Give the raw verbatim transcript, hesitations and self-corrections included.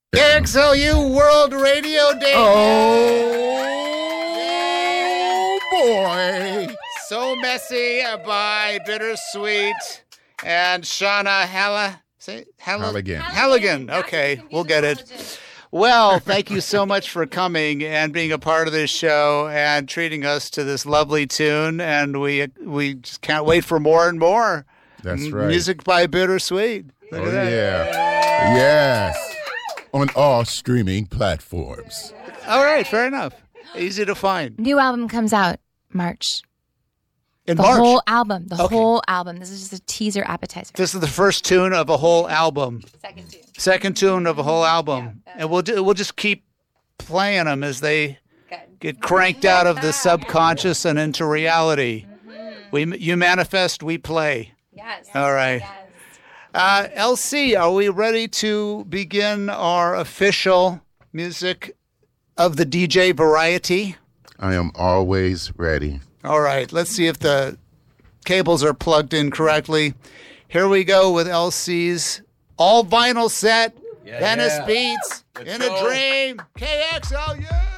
K X L U World Radio Day. Oh, boy. So Messy by Bittersweet and Shauna Halla. Say Hall- Halligan. Halligan. Okay, we'll get it. Well, thank you so much for coming and being a part of this show and treating us to this lovely tune. And we we just can't wait for more and more. That's M- right. Music by Bittersweet. Look Oh, at that. yeah. Yes. On all streaming platforms. All right, fair enough. Easy to find. New album comes out March. In The March. whole album. The Okay. whole album. This is just a teaser appetizer. This is the first tune of a whole album. Second tune. Second tune of a whole album. And we'll do, we'll just keep playing them as they get cranked out of the subconscious and into reality. We you manifest, we play. Yes. All right. Yes. Uh, L C, are we ready to begin our official music of the D J variety? I am always ready. All right, let's see if the cables are plugged in correctly. Here we go with L C's all vinyl set, Yeah, Venice yeah. Beats, Let's In go. a Dream, K X L U.